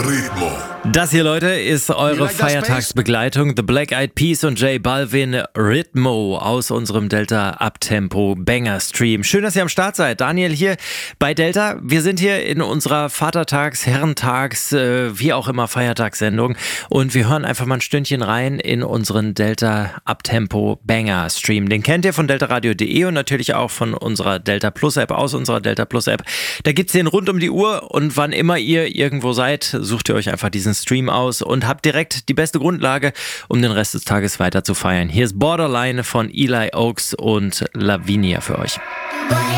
Ritmo. Das hier, Leute, ist eure Feiertagsbegleitung. The Black Eyed Peas und J Balvin, Ritmo aus unserem Delta Uptempo Banger Stream. Schön, dass ihr am Start seid. Daniel hier bei Delta. Wir sind hier in unserer Vatertags-, Herrentags-, wie auch immer Feiertagssendung und wir hören einfach mal ein Stündchen rein in unseren Delta Uptempo Banger Stream. Den kennt ihr von deltaradio.de und natürlich auch von unserer Delta Plus App, aus unserer Delta Plus App. Da gibt's den rund um die Uhr und wann immer ihr irgendwo seid, sucht ihr euch einfach diesen Stream aus und habt direkt die beste Grundlage, um den Rest des Tages weiter zu feiern. Hier ist Borderline von Eli Oaks und Lavinia für euch.